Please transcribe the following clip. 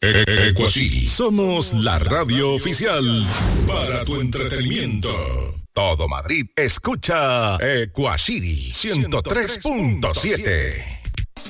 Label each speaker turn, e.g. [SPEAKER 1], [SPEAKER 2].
[SPEAKER 1] Ecuacity. Somos la radio oficial para tu entretenimiento. Todo Madrid escucha Ecuacity 103.7.